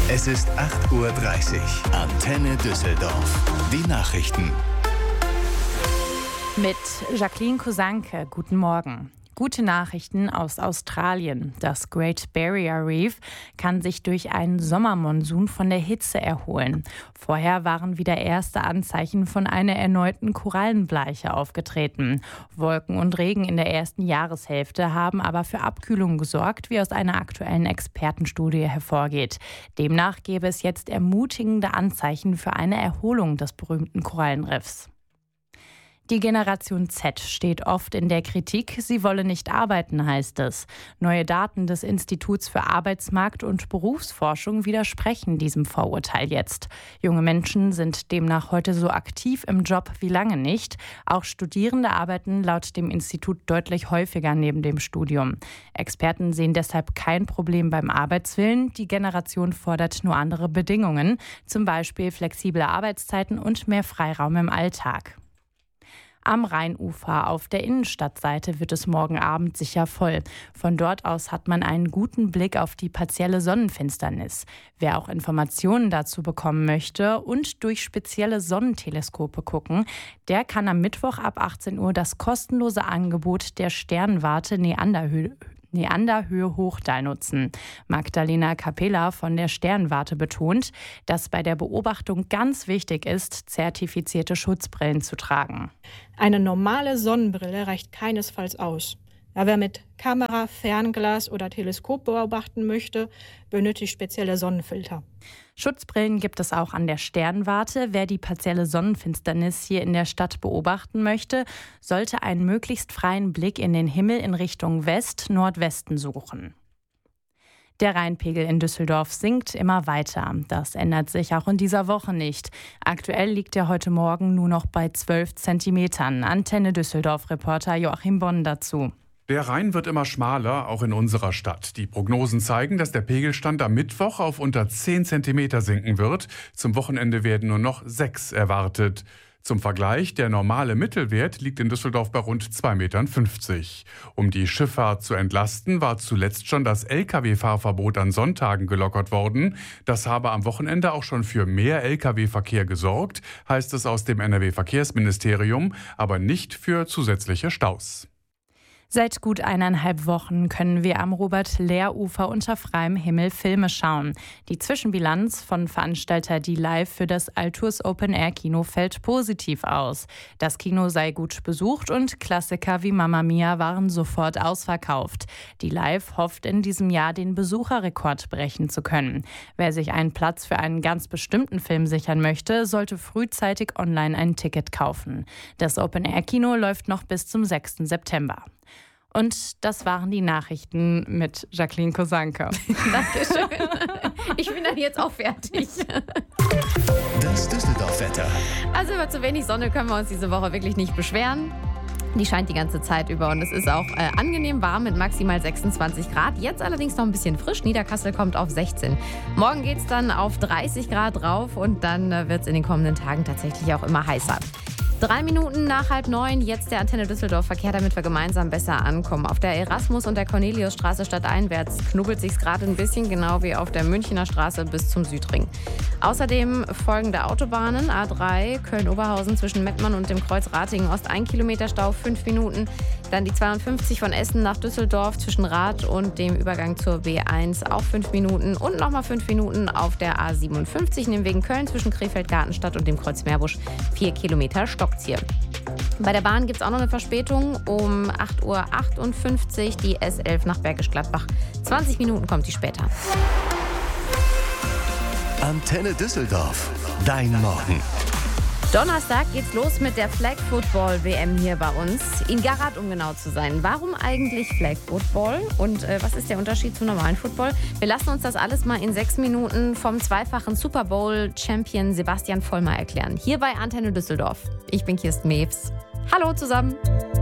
Es ist 8:30 Uhr. Antenne Düsseldorf. Die Nachrichten. Mit Jacqueline Kosanke. Guten Morgen. Gute Nachrichten aus Australien. Das Great Barrier Reef kann sich durch einen Sommermonsun von der Hitze erholen. Vorher waren wieder erste Anzeichen von einer erneuten Korallenbleiche aufgetreten. Wolken und Regen in der ersten Jahreshälfte haben aber für Abkühlung gesorgt, wie aus einer aktuellen Expertenstudie hervorgeht. Demnach gäbe es jetzt ermutigende Anzeichen für eine Erholung des berühmten Korallenriffs. Die Generation Z steht oft in der Kritik, sie wolle nicht arbeiten, heißt es. Neue Daten des Instituts für Arbeitsmarkt und Berufsforschung widersprechen diesem Vorurteil jetzt. Junge Menschen sind demnach heute so aktiv im Job wie lange nicht. Auch Studierende arbeiten laut dem Institut deutlich häufiger neben dem Studium. Experten sehen deshalb kein Problem beim Arbeitswillen. Die Generation fordert nur andere Bedingungen, zum Beispiel flexible Arbeitszeiten und mehr Freiraum im Alltag. Am Rheinufer auf der Innenstadtseite wird es morgen Abend sicher voll. Von dort aus hat man einen guten Blick auf die partielle Sonnenfinsternis. Wer auch Informationen dazu bekommen möchte und durch spezielle Sonnenteleskope gucken, der kann am Mittwoch ab 18 Uhr das kostenlose Angebot der Sternwarte Neanderhöhe Hochdahl nutzen. Magdalena Capella von der Sternwarte betont, dass bei der Beobachtung ganz wichtig ist, zertifizierte Schutzbrillen zu tragen. Eine normale Sonnenbrille reicht keinesfalls aus. Ja, wer mit Kamera, Fernglas oder Teleskop beobachten möchte, benötigt spezielle Sonnenfilter. Schutzbrillen gibt es auch an der Sternwarte. Wer die partielle Sonnenfinsternis hier in der Stadt beobachten möchte, sollte einen möglichst freien Blick in den Himmel in Richtung West-Nordwesten suchen. Der Rheinpegel in Düsseldorf sinkt immer weiter. Das ändert sich auch in dieser Woche nicht. Aktuell liegt er heute Morgen nur noch bei 12 Zentimetern. Antenne Düsseldorf-Reporter Joachim Bonn dazu. Der Rhein wird immer schmaler, auch in unserer Stadt. Die Prognosen zeigen, dass der Pegelstand am Mittwoch auf unter 10 Zentimeter sinken wird. Zum Wochenende werden nur noch 6 erwartet. Zum Vergleich, der normale Mittelwert liegt in Düsseldorf bei rund 2,50 Metern. Um die Schifffahrt zu entlasten, war zuletzt schon das Lkw-Fahrverbot an Sonntagen gelockert worden. Das habe am Wochenende auch schon für mehr Lkw-Verkehr gesorgt, heißt es aus dem NRW-Verkehrsministerium, aber nicht für zusätzliche Staus. Seit gut 1,5 Wochen können wir am Robert-Lehr-Ufer unter freiem Himmel Filme schauen. Die Zwischenbilanz von Veranstalter Die-Live für das Altours Open-Air-Kino fällt positiv aus. Das Kino sei gut besucht und Klassiker wie Mamma Mia waren sofort ausverkauft. Die-Live hofft in diesem Jahr den Besucherrekord brechen zu können. Wer sich einen Platz für einen ganz bestimmten Film sichern möchte, sollte frühzeitig online ein Ticket kaufen. Das Open-Air-Kino läuft noch bis zum 6. September. Und das waren die Nachrichten mit Jacqueline Kosanke. Dankeschön. Ich bin dann jetzt auch fertig. Das Düsseldorf-Wetter. Also über zu wenig Sonne können wir uns diese Woche wirklich nicht beschweren. Die scheint die ganze Zeit über und es ist auch angenehm warm mit maximal 26 Grad. Jetzt allerdings noch ein bisschen frisch. Niederkassel kommt auf 16. Morgen geht es dann auf 30 Grad rauf und dann wird es in den kommenden Tagen tatsächlich auch immer heißer. 3 Minuten nach 8:30, jetzt der Antenne Düsseldorf-Verkehr, damit wir gemeinsam besser ankommen. Auf der Erasmus- und der Corneliusstraße stadteinwärts knubbelt sich's gerade ein bisschen, genau wie auf der Münchner Straße bis zum Südring. Außerdem folgende Autobahnen: A3 Köln-Oberhausen zwischen Mettmann und dem Kreuz Ratingen-Ost 1 Kilometer Stau, 5 Minuten. Dann die 52 von Essen nach Düsseldorf zwischen Rath und dem Übergang zur B1 auch 5 Minuten. Und nochmal 5 Minuten auf der A57 in den Wegen Köln zwischen Krefeld-Gartenstadt und dem Kreuz Meerbusch, 4 Kilometer Stockziel. Bei der Bahn gibt es auch noch eine Verspätung. Um 8:58 Uhr die S11 nach Bergisch Gladbach. 20 Minuten kommt die später. Antenne Düsseldorf. Dein Morgen. Donnerstag geht's los mit der Flag Football WM hier bei uns. In Garat, um genau zu sein. Warum eigentlich Flag Football? Und was ist der Unterschied zum normalen Football? Wir lassen uns das alles mal in 6 Minuten vom zweifachen Super Bowl Champion Sebastian Vollmer erklären. Hier bei Antenne Düsseldorf. Ich bin Kirsten Mewes. Hallo zusammen.